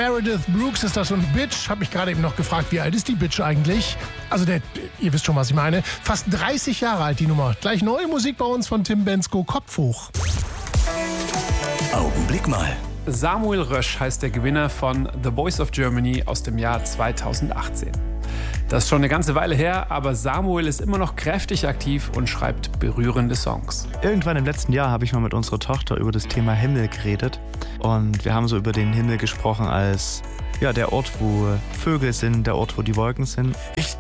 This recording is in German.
Meredith Brooks ist das und Bitch, habe ich gerade eben noch gefragt, wie alt ist die Bitch eigentlich? Also ihr wisst schon, was ich meine. Fast 30 Jahre alt die Nummer. Gleich neue Musik bei uns von Tim Bendzko, Kopf hoch. Augenblick mal. Samuel Rösch heißt der Gewinner von The Voice of Germany aus dem Jahr 2018. Das ist schon eine ganze Weile her, aber Samuel ist immer noch kräftig aktiv und schreibt berührende Songs. Irgendwann im letzten Jahr habe ich mal mit unserer Tochter über das Thema Himmel geredet. Und wir haben so über den Himmel gesprochen als der Ort, wo Vögel sind, der Ort, wo die Wolken sind. Ich